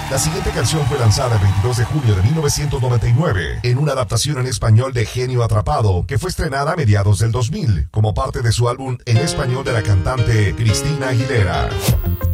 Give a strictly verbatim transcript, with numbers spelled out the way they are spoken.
La siguiente canción fue lanzada el veintidós de junio de mil novecientos noventa y nueve en una adaptación en español de Genio Atrapado, que fue estrenada a mediados del dos mil como parte de su álbum en español de la cantante Cristina Aguilera.